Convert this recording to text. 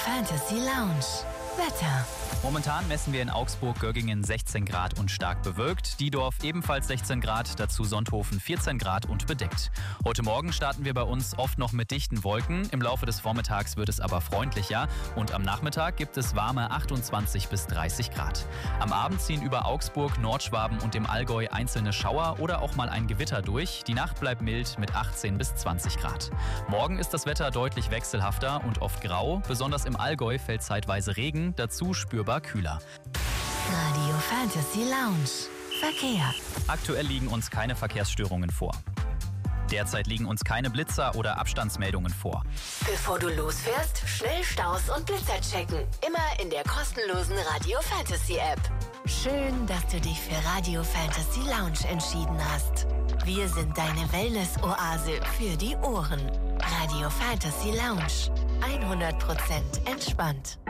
Fantasy Lounge. Wetter. Momentan messen wir in Augsburg-Göggingen 16 Grad und stark bewölkt. Diedorf ebenfalls 16 Grad, dazu Sonthofen 14 Grad und bedeckt. Heute Morgen starten wir bei uns oft noch mit dichten Wolken. Im Laufe des Vormittags wird es aber freundlicher und am Nachmittag gibt es warme 28 bis 30 Grad. Am Abend ziehen über Augsburg, Nordschwaben und dem Allgäu einzelne Schauer oder auch mal ein Gewitter durch. Die Nacht bleibt mild mit 18 bis 20 Grad. Morgen ist das Wetter deutlich wechselhafter und oft grau. Besonders im Allgäu fällt zeitweise Regen, dazu spürbar kühler. Radio Fantasy Lounge. Verkehr. Aktuell liegen uns keine Verkehrsstörungen vor. Derzeit liegen uns keine Blitzer oder Abstandsmeldungen vor. Bevor du losfährst, schnell Staus und Blitzer checken. Immer in der kostenlosen Radio Fantasy App. Schön, dass du dich für Radio Fantasy Lounge entschieden hast. Wir sind deine Wellness-Oase für die Ohren. Radio Fantasy Lounge. 100% entspannt.